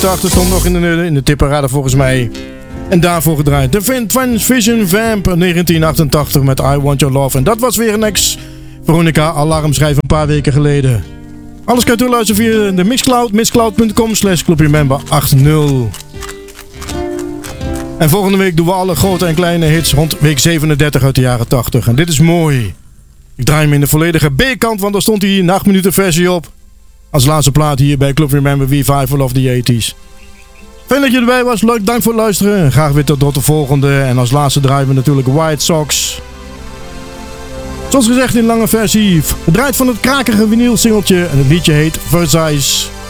1984 stond nog in de tipparade volgens mij. En daarvoor gedraaid de Transvision Vamp 1988 met I Want Your Love. En dat was weer een ex-Veronica alarmschrijf een paar weken geleden. Alles kan je toeluisteren via de Mixcloud, mixcloud.com/clubremember80. En volgende week doen we alle grote en kleine hits rond week 37 uit de jaren 80. En dit is mooi. Ik draai hem in de volledige B-kant, want daar stond hij een 8 minuten versie op. Als laatste plaat hier bij Club Remember Revival of the 80s. Fijn dat je erbij was, leuk, dank voor het luisteren. En graag weer tot de volgende. En als laatste draaien we natuurlijk White Sox. Zoals gezegd in lange versie. Gedraaid van het krakige vinyl singeltje. En het liedje heet Versailles.